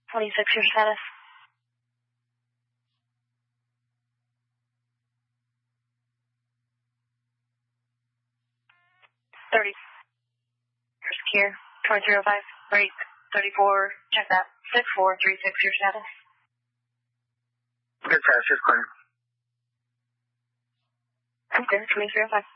26, your status. 30. You're secure. 2005. Break. 34. Check that. 6436, your status. Good status, just clear. I'm clear. 2305.